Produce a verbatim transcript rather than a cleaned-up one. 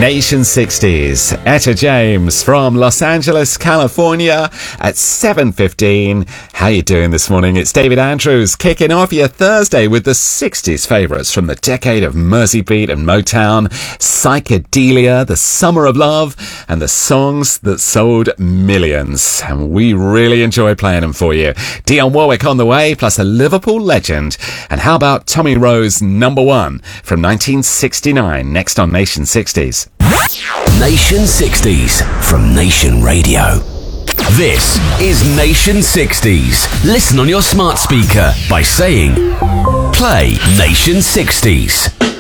Nation sixties. Etta James from Los Angeles, California at seven fifteen. How you doing this morning? It's David Andrews kicking off your Thursday with the sixties favourites from the decade of Mersey Beat and Motown, psychedelia, the summer of love, and the songs that sold millions. And we really enjoy playing them for you. Dionne Warwick on the way, plus a Liverpool legend. And how about Tommy Rowe's Number One from nineteen sixty-nine, next on Nation sixties. Nation sixties from Nation Radio. This is Nation sixties. Listen on your smart speaker by saying, play Nation sixties.